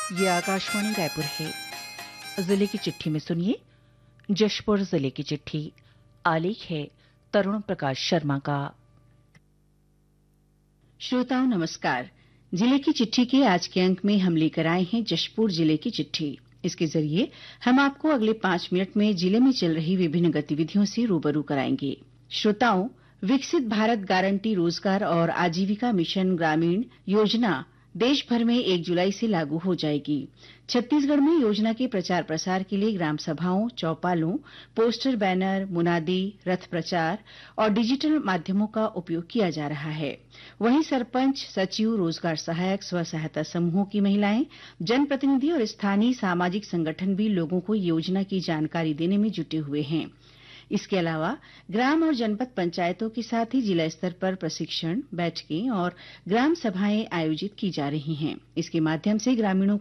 ये आकाशवाणी रायपुर है। जिले की चिट्ठी में सुनिए, जशपुर जिले की चिट्ठी। आलेख है तरुण प्रकाश शर्मा का। श्रोताओं नमस्कार। जिले की चिट्ठी के आज के अंक में हम लेकर आए हैं जशपुर जिले की चिट्ठी। इसके जरिए हम आपको अगले 5 मिनट में जिले में चल रही विभिन्न गतिविधियों से रूबरू कराएंगे। श्रोताओं, विकसित भारत गारंटी रोजगार और आजीविका मिशन ग्रामीण योजना देश भर में 1 जुलाई से लागू हो जाएगी। छत्तीसगढ़ में योजना के प्रचार प्रसार के लिए ग्राम सभाओं, चौपालों, पोस्टर बैनर, मुनादी, रथ प्रचार और डिजिटल माध्यमों का उपयोग किया जा रहा है। वहीं सरपंच, सचिव, रोजगार सहायक, स्व सहायता समूहों की महिलाएं, जनप्रतिनिधि और स्थानीय सामाजिक संगठन भी लोगों को योजना की जानकारी देने में जुटे हुए हैं। इसके अलावा ग्राम और जनपद पंचायतों के साथ ही जिला स्तर पर प्रशिक्षण, बैठकें और ग्राम सभाएं आयोजित की जा रही हैं। इसके माध्यम से ग्रामीणों